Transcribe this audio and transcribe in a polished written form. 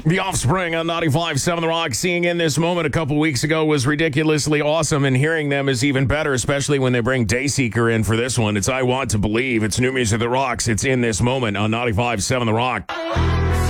The Offspring on 95.7 The Rock. Seeing In This Moment a couple weeks ago was ridiculously awesome, and hearing them is even better, especially when they bring Dayseeker in for this one. It's I Want to Believe. It's new music that rocks. It's In This Moment on 95.7 The Rock.